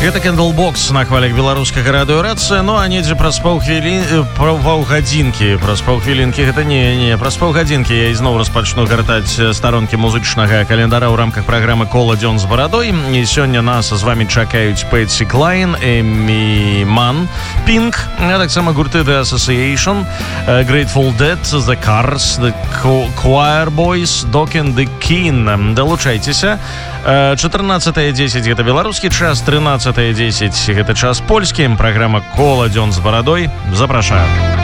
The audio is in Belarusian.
Гэта Candlebox на хвалях беларускага радыёрацыя. Ну а недзе праз паўгадзінкі гэта не праз паўгадзінкі я ізноў распачну гартаць старонкі музычнага календара ў рамках праграмы «Кола дзён з барадой». І сёння нас з вамі чакаюць Пэтсі Клайн, Эмі Ман, Pink, а таксама гурты The Association, Grateful Dead, The Cars, The Choir Boys, Doc and the Keen. Далучайцеся. 14:10 гэта беларускі час, 13:10 гэта час польскі. Праграма «Кола дзён з барадой». Запрашаю.